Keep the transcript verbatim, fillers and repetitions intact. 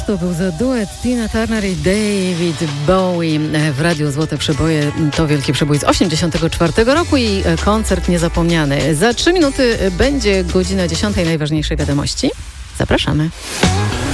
Cóż to był za duet Tina Turner i David Bowie w Radiu Złote Przeboje. To wielki przebój z osiemdziesiątego czwartego roku i koncert niezapomniany. Za trzy minuty będzie godzina dziesiątej, najważniejszej wiadomości. Zapraszamy.